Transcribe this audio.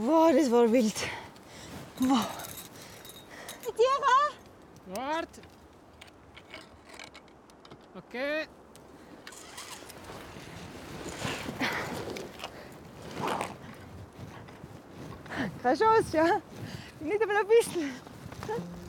Wow, das war wild. Wow. Tira! Warte. Okay. Keine Chance, ja? Nicht einmal ein bisschen.